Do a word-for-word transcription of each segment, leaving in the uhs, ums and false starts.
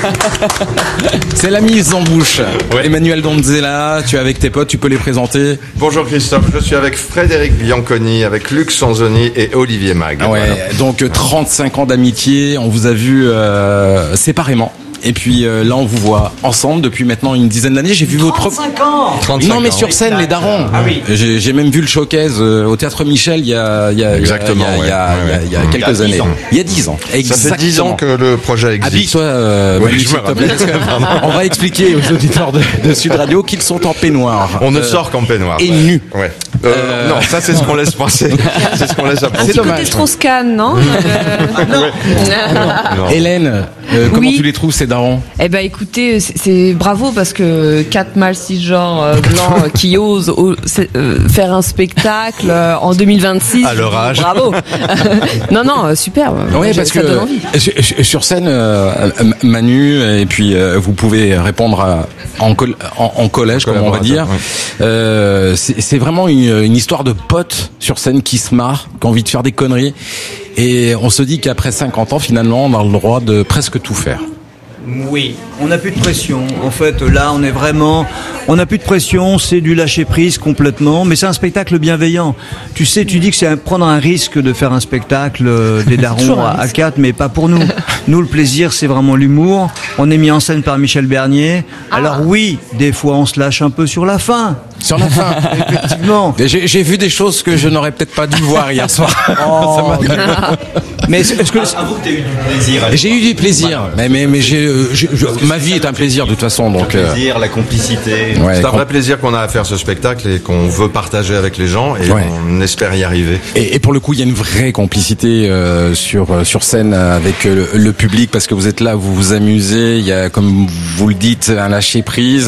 C'est la mise en bouche. Ouais. Emmanuel Donzella, tu es avec tes potes, tu peux les présenter. Bonjour Christophe, je suis avec Frédéric Bianconi, avec Luc Sanzoni et Olivier Mag. Ouais, voilà. Donc trente-cinq ans d'amitié, on vous a vu euh, séparément. Et puis euh, là, on vous voit ensemble depuis maintenant une dizaine d'années. J'ai vu votre trente-cinq ans. Non, mais sur scène, les darons. Ah oui. J'ai, j'ai même vu le showcase euh, au Théâtre Michel il y a, il y a, Exactement, il y a, il y a, ouais. il y a, il y a quelques il y a années. Ans. Il y a dix ans. Exactement. Ça fait dix ans que le projet existe. Habille-toi, euh, ouais, Manu, s'il te plaît. On va expliquer aux auditeurs de, de Sud Radio qu'ils sont en peignoir. On ne euh, sort qu'en peignoir. Et nus. Ouais. Euh, euh... Non, ça c'est ce qu'on laisse penser. C'est ce qu'on laisse penser. C'est dommage. Trop scan, non? euh... non. non. non. Hélène, euh, comment oui. tu les trouves ces darons? Eh ben, écoutez, c'est, c'est bravo parce que quatre mâles cisgenres euh, blancs euh, qui osent euh, faire un spectacle euh, en deux mille vingt-six. À leur âge. Bravo. non, non, super. Oui, parce que sur, sur scène, euh, Manu, et puis euh, vous pouvez répondre à, en, col, en, en collège, comme on va dire. Oui. Euh, c'est, c'est vraiment une, une histoire de potes sur scène qui se marrent, qui ont envie de faire des conneries. Et on se dit qu'après cinquante ans, finalement, on a le droit de presque tout faire. Oui, on n'a plus de pression. En fait, là, on est vraiment... On n'a plus de pression, c'est du lâcher-prise complètement, mais c'est un spectacle bienveillant. Tu sais, tu dis que c'est prendre un risque de faire un spectacle des darons à, à quatre, mais pas pour nous. Nous, le plaisir, c'est vraiment l'humour. On est mis en scène par Michel Bernier. Alors oui, des fois, on se lâche un peu sur la fin. Sur la fin, effectivement. J'ai, j'ai vu des choses que je n'aurais peut-être pas dû voir hier soir. Oh, mais est-ce, est-ce que avoue que tu as eu du plaisir? J'ai eu du plaisir, mais mais mais j'ai, j'ai je, ma vie est un plaisir de toute façon, donc. Le plaisir, euh... la complicité. Ouais, c'est un vrai plaisir qu'on a à faire ce spectacle et qu'on veut partager avec les gens et ouais. on espère y arriver. Et, et pour le coup, il y a une vraie complicité euh, sur sur scène avec le, le public parce que vous êtes là, vous vous amusez. Il y a, comme vous le dites, un lâcher prise.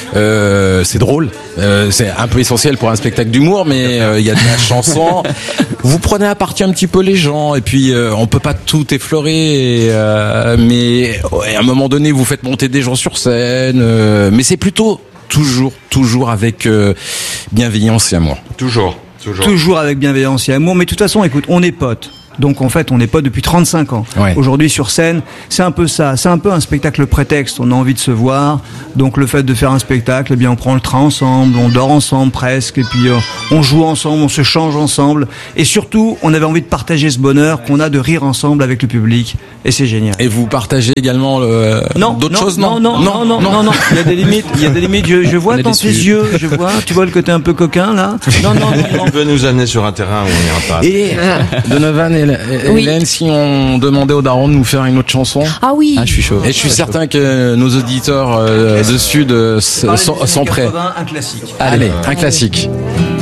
Euh, c'est drôle. Euh, c'est un peu essentiel pour un spectacle d'humour, mais euh, il y a de la chanson. Vous prenez à partie un petit peu les gens, et puis euh, on peut pas tout effleurer, et, euh, mais ouais, à un moment donné, vous faites monter des gens sur scène, euh, mais c'est plutôt toujours, toujours avec euh, bienveillance et amour. Toujours, toujours. Toujours avec bienveillance et amour, mais de toute façon, écoute, on est potes. Donc en fait, on n'est pas depuis trente-cinq ans. Ouais. Aujourd'hui sur scène, c'est un peu ça. C'est un peu un spectacle prétexte. On a envie de se voir. Donc le fait de faire un spectacle, eh bien on prend le train ensemble, on dort ensemble presque, et puis euh, on joue ensemble, on se change ensemble. Et surtout, on avait envie de partager ce bonheur qu'on a de rire ensemble avec le public. Et c'est génial. Et vous partagez également le... non, d'autres non, choses non non non, non, non, non, non. Il y a des limites. Il y a des limites. Je, je vois dans tes yeux. Je vois. Tu vois le côté un peu coquin là. Non, non, non. On veut nous amener sur un terrain où on n'ira pas. Et Donovan et Hélène, oui. Si on demandait aux darons de nous faire une autre chanson. Ah oui. Ah, je suis chaud. Et je suis certain chaud. que nos auditeurs euh, de Sud euh, sont, sont prêts. Un classique. Allez, un classique.